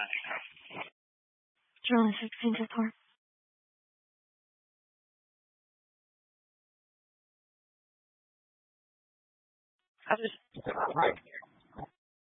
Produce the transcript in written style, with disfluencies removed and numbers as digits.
July 16th to 4. I was right here.